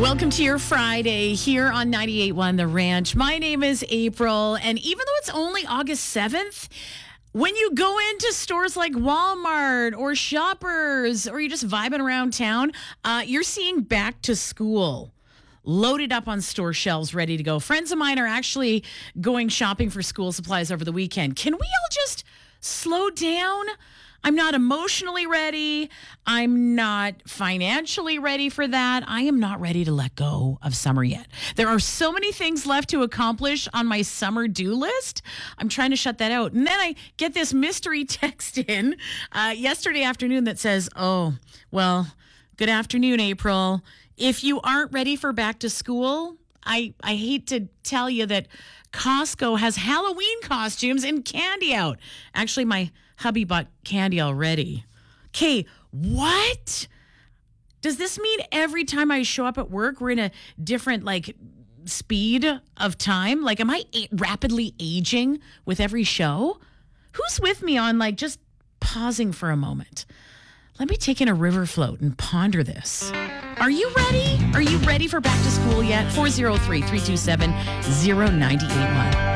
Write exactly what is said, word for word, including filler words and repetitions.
Welcome to your Friday here on ninety-eight point one The Ranch. My name is April, and even though it's only August seventh, when you go into stores like Walmart or Shoppers, or you're just vibing around town, uh, you're seeing back to school loaded up on store shelves, ready to go. Friends of mine are actually going shopping for school supplies over the weekend. Can we all just slow down? I'm not emotionally ready. I'm not financially ready for that. I am not ready to let go of summer yet. There are so many things left to accomplish on my summer do list. I'm trying to shut that out. And then I get this mystery text in uh, yesterday afternoon that says, oh, well, good afternoon, April. If you aren't ready for back to school, I, I hate to tell you that Costco has Halloween costumes and candy out. Actually, my hubby bought candy already. Okay, what? Does this mean every time I show up at work, we're in a different, like, speed of time? Like, am I a- rapidly aging with every show? Who's with me on, like, just pausing for a moment? Let me take in a river float and ponder this. Are you ready? Are you ready for back to school yet? four oh three, three two seven, oh nine eight one.